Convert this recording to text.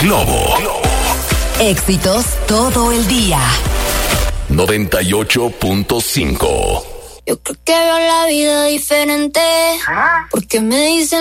Globo. Éxitos todo el día. 98.5. Yo creo que veo la vida diferente, porque me dicen